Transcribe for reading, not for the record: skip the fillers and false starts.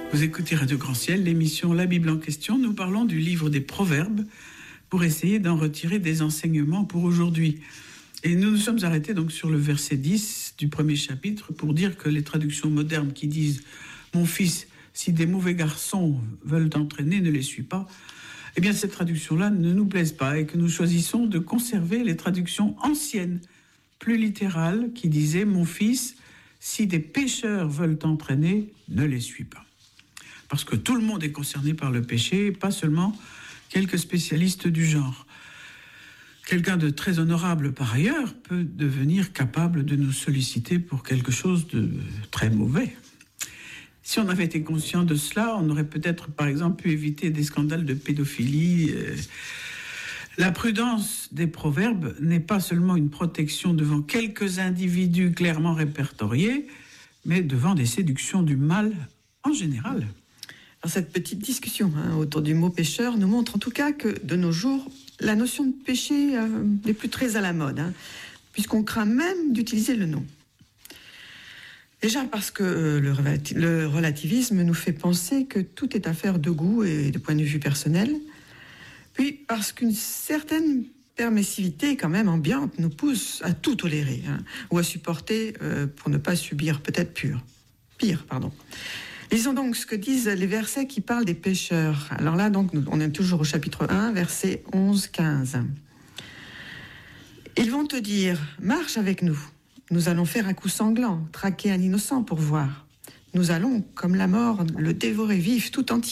Vous écoutez Radio Grand Ciel, l'émission La Bible en question. Nous parlons du livre des Proverbes pour essayer d'en retirer des enseignements pour aujourd'hui. Et nous nous sommes arrêtés donc sur le verset 10 du premier chapitre pour dire que les traductions modernes qui disent « Mon fils, si des mauvais garçons veulent t'entraîner, ne les suis pas », eh bien cette traduction-là ne nous plaise pas et que nous choisissons de conserver les traductions anciennes, plus littérales, qui disaient « Mon fils, si des pécheurs veulent t'entraîner, ne les suis pas ». Parce que tout le monde est concerné par le péché, pas seulement quelques spécialistes du genre. Quelqu'un de très honorable par ailleurs peut devenir capable de nous solliciter pour quelque chose de très mauvais. Si on avait été conscient de cela, on aurait peut-être par exemple pu éviter des scandales de pédophilie. La prudence des proverbes n'est pas seulement une protection devant quelques individus clairement répertoriés, mais devant des séductions du mal en général. Alors, cette petite discussion autour du mot pécheur nous montre en tout cas que de nos jours, la notion de péché n'est plus très à la mode, puisqu'on craint même d'utiliser le nom. Déjà parce que le relativisme nous fait penser que tout est affaire de goût et de point de vue personnel, puis parce qu'une certaine permissivité quand même ambiante nous pousse à tout tolérer, ou à supporter pour ne pas subir peut-être pire. Lisons donc ce que disent les versets qui parlent des pécheurs. Alors là, donc, on est toujours au chapitre 1, versets 11-15. Ils vont te dire, marche avec nous. Nous allons faire un coup sanglant, traquer un innocent pour voir. Nous allons, comme la mort, le dévorer vif tout entier.